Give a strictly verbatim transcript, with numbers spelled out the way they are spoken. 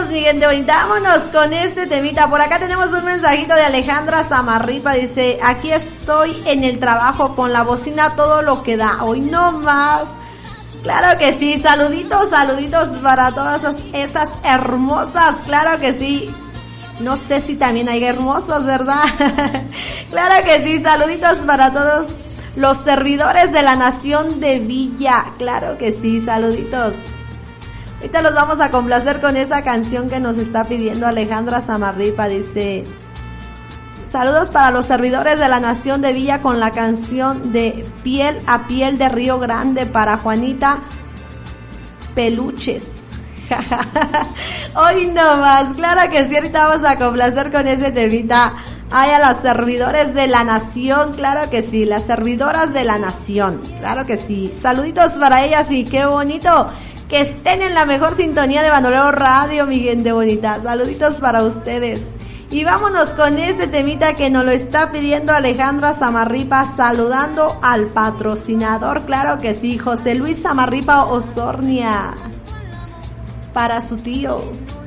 mi gente bonita, vámonos con este temita. Por acá tenemos un mensajito de Alejandra Zamarripa, dice, aquí estoy en el trabajo con la bocina todo lo que da, hoy no más. Claro que sí, saluditos, saluditos para todas esas, esas hermosas, claro que sí. No sé si también hay hermosos, ¿verdad? Claro que sí, saluditos para todos los servidores de la nación de Villa, claro que sí, saluditos. Ahorita los vamos a complacer con esa canción que nos está pidiendo Alejandra Zamarripa, dice, saludos para los servidores de la nación de Villa con la canción de Piel a Piel de Río Grande para Juanita Peluches. Hoy no más, claro que sí, ahorita vamos a complacer con ese temita. Ay, a los servidores de la nación, claro que sí, las servidoras de la nación, claro que sí. Saluditos para ellas y qué bonito que estén en la mejor sintonía de Bandolero Radio, mi gente bonita. Saluditos para ustedes. Y vámonos con este temita que nos lo está pidiendo Alejandra Zamarripa, saludando al patrocinador, claro que sí, José Luis Zamarripa Osornia, para su tío.